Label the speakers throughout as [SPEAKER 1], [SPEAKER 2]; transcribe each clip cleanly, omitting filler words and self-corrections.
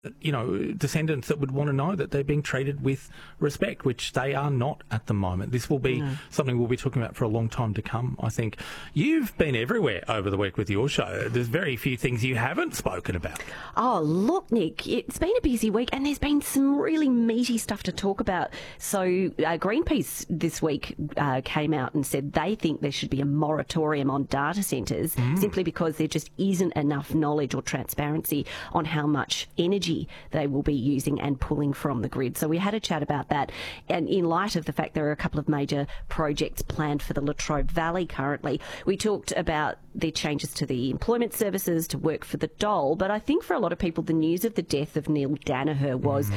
[SPEAKER 1] descendants that would want to know that they're being treated with respect, which they are not at the moment. This will be something we'll be talking about for a long time to come, I think. You've been everywhere over the week with your show. There's very few things you haven't spoken about.
[SPEAKER 2] Oh, look, Nick, it's been a busy week and there's been some really meaty stuff to talk about. So Greenpeace this week came out and said they think there should be a moratorium on data centres simply because there just isn't enough knowledge or transparency on how much energy they will be using and pulling from the grid. So we had a chat about that, and in light of the fact there are a couple of major projects planned for the Latrobe Valley currently, we talked about the changes to the employment services to work for the dole, but I think for a lot of people the news of the death of Neil Danaher was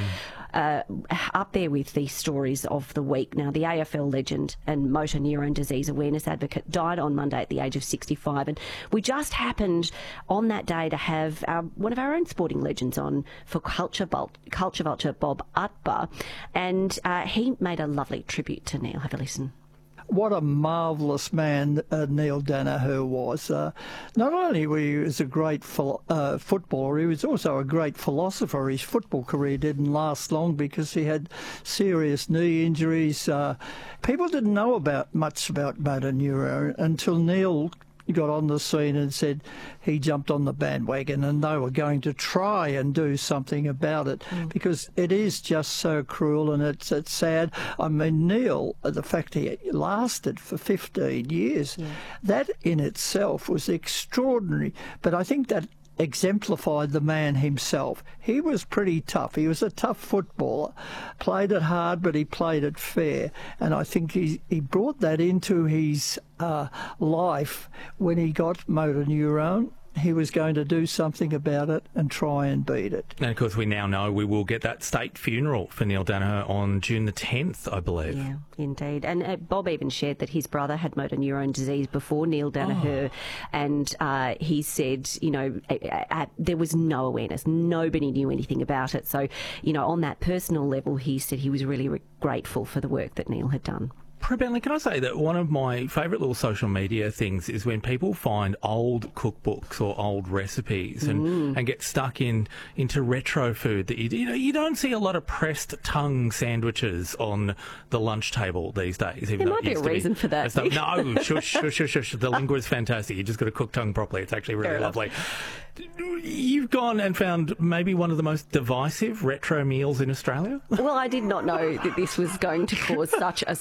[SPEAKER 2] up there with the stories of the week. Now, the AFL legend and motor neurone disease awareness advocate died on Monday at the age of 65, and we just happened on that day to have one of our own sporting legends on for Culture Vulture, Bob Utbar, and he made a lovely tribute to Neil. Have a listen.
[SPEAKER 3] What a marvellous man Neil Danaher was. Not only was he a great footballer, he was also a great philosopher. His football career didn't last long because he had serious knee injuries. People didn't know much about motor neurone until Neil got on the scene and said he jumped on the bandwagon and they were going to try and do something about it because it is just so cruel and it's sad. I mean, Neil, the fact he lasted for 15 years, that in itself was extraordinary. But I think that exemplified the man himself. He was pretty tough. He was a tough footballer, played it hard, but he played it fair. And I think he brought that into his life when he got motor neurone. He was going to do something about it and try and beat it.
[SPEAKER 1] And of course, we now know we will get that state funeral for Neil Danaher on June the 10th, I believe.
[SPEAKER 2] Yeah, indeed. And Bob even shared that his brother had motor neurone disease before Neil Danaher, and he said, there was no awareness. Nobody knew anything about it. So, on that personal level, he said he was really grateful for the work that Neil had done.
[SPEAKER 1] Prue Bentley, can I say that one of my favourite little social media things is when people find old cookbooks or old recipes and get stuck into retro food that you don't see a lot of pressed tongue sandwiches on the lunch table these days.
[SPEAKER 2] There might be a reason for that.
[SPEAKER 1] No, shush. The lingua is fantastic. You just got to cook tongue properly. It's actually really lovely. You've gone and found maybe one of the most divisive retro meals in Australia?
[SPEAKER 2] Well, I did not know that this was going to cause such a